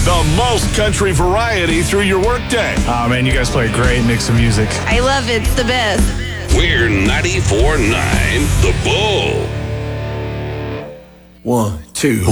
The most country variety through your workday. Oh, man, you guys play a great mix of music. I love it. It's the best. We're 94.9 The Bull. 1, 2.